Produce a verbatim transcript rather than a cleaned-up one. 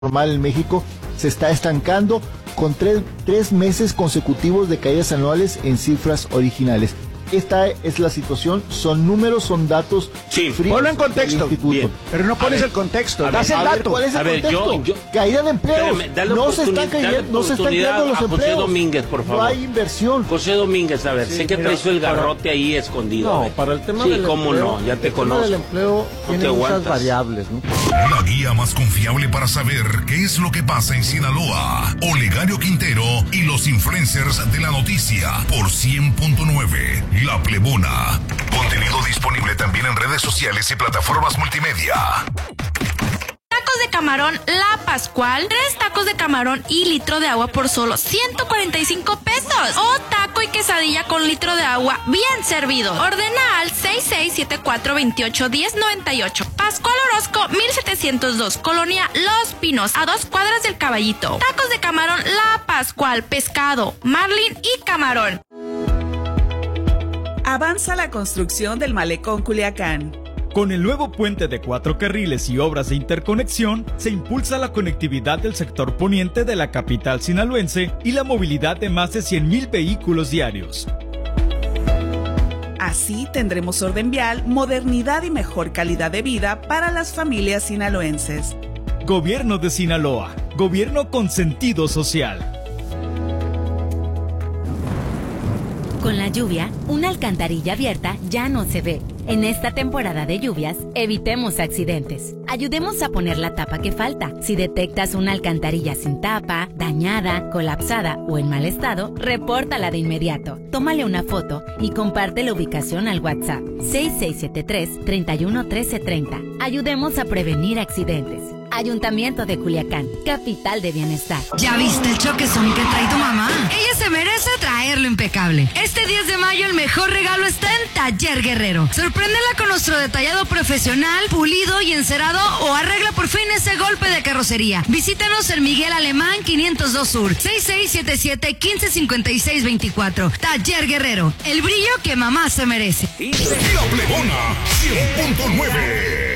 normal en México se está estancando con tres, tres meses consecutivos de caídas anuales en cifras originales. Esta es la situación, son números, son datos. Sí, ponlo en contexto, bien. Pero no pones el contexto, das el dato. ¿Cuál es el a ver, contexto? Yo, yo, Caída de empleos, espérame, no se están cayendo, no se están creando los a José empleos. Domínguez, por favor. No hay inversión. José Domínguez, a ver, sí, sé que traes el garrote para, ahí escondido. No, ¿eh? para el tema sí, del cómo empleo, no, ya te el conozco. El empleo no tiene muchas variables, ¿no? La guía más confiable para saber qué es lo que pasa en Sinaloa. Olegario Quintero y los influencers de la noticia por cien punto nueve. La Plebona. Contenido disponible también en redes sociales y plataformas multimedia. Tacos de camarón La Pascual, tres tacos de camarón y litro de agua por solo ciento cuarenta y cinco pesos. O taco y quesadilla con litro de agua bien servido. Ordena al seis seis siete cuatro dos ocho uno cero nueve ocho. Pascual Orozco mil setecientos dos, Colonia Los Pinos, a dos cuadras del Caballito. Tacos de camarón La Pascual, pescado, marlin y camarón. Avanza la construcción del Malecón Culiacán. Con el nuevo puente de cuatro carriles y obras de interconexión, se impulsa la conectividad del sector poniente de la capital sinaloense y la movilidad de más de cien mil vehículos diarios. Así tendremos orden vial, modernidad y mejor calidad de vida para las familias sinaloenses. Gobierno de Sinaloa, gobierno con sentido social. Con la lluvia, una alcantarilla abierta ya no se ve. En esta temporada de lluvias, evitemos accidentes. Ayudemos a poner la tapa que falta. Si detectas una alcantarilla sin tapa, dañada, colapsada o en mal estado, repórtala de inmediato. Tómale una foto y comparte la ubicación al WhatsApp seis seis siete tres, tres uno uno tres tres cero. Ayudemos a prevenir accidentes. Ayuntamiento de Culiacán, capital de bienestar. ¿Ya viste el choquezón que trae tu mamá? Ella se merece traerlo impecable. Este diez de mayo el mejor regalo está en Taller Guerrero. Sorpréndela con nuestro detallado profesional, pulido y encerado o arregla por fin ese golpe de carrocería. Visítanos en Miguel Alemán quinientos dos Sur, seis seis siete siete, uno cinco cinco seis dos cuatro. Taller Guerrero, el brillo que mamá se merece. La Plebona cien punto nueve.